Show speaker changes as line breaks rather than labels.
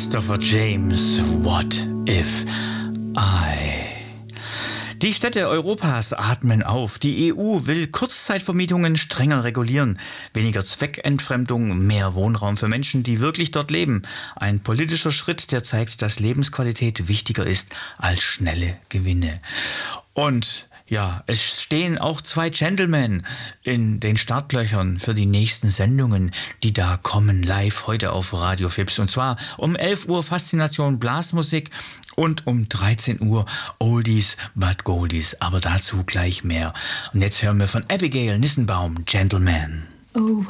Christopher James, What If I? Die Städte Europas atmen auf. Die EU will Kurzzeitvermietungen strenger regulieren. Weniger Zweckentfremdung, mehr Wohnraum für Menschen, die wirklich dort leben. Ein politischer Schritt, der zeigt, dass Lebensqualität wichtiger ist als schnelle Gewinne. Und ja, es stehen auch zwei Gentlemen in den Startlöchern für die nächsten Sendungen, die da kommen live heute auf Radio Fips. Und zwar um 11 Uhr Faszination Blasmusik und um 13 Uhr Oldies but Goldies. Aber dazu gleich mehr. Und jetzt hören wir von Abigail Nissenbaum, Gentleman.
Oh.